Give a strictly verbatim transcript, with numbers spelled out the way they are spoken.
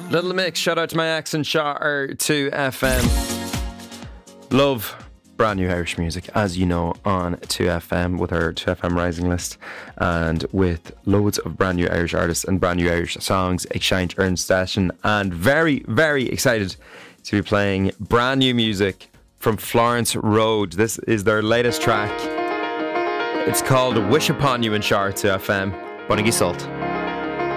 Little mix, shout out to my accent shot to F M. Love brand new Irish music, as you know, on two F M with our two F M Rising list, and with loads of brand new Irish artists and brand new Irish songs, Exchange Earn Session, and very, very excited to be playing brand new music from Florence Road. This is their latest track. It's called Wish Upon You in Shart to F M. Bunny Salt.